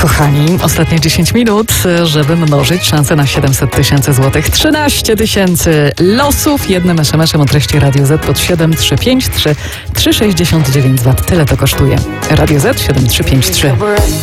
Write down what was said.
Kochani, ostatnie 10 minut, żeby mnożyć szansę na 700 tysięcy złotych. 13 tysięcy losów jednym SMS-em o treści Radio Z pod 7353 369 Tyle to kosztuje. Radio Z 7353.